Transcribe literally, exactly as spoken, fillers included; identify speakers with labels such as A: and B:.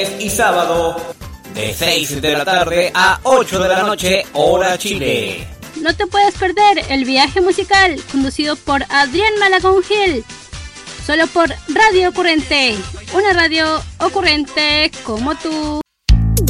A: Y sábado de seis de la tarde a ocho de la noche, hora Chile.
B: No te puedes perder el viaje musical conducido por Adrián Malagón Gil, solo por Radio Ocurrente, una radio ocurrente como tú.